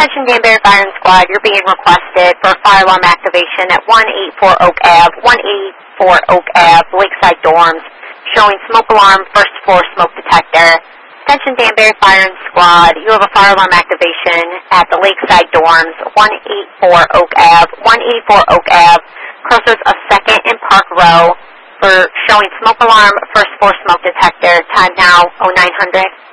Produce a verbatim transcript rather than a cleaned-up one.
Attention Danbury Fire and Squad, you're being requested for fire alarm activation at one eighty-four Oak Ave, one eighty-four Oak Ave, Lakeside Dorms, showing smoke alarm, first floor smoke detector. Attention Danbury Fire and Squad, you have a fire alarm activation at the Lakeside Dorms, one eighty-four Oak Ave, one eighty-four Oak Ave, Crossroads of second and Park Row, for showing smoke alarm, first floor smoke detector. Time now, oh nine hundred.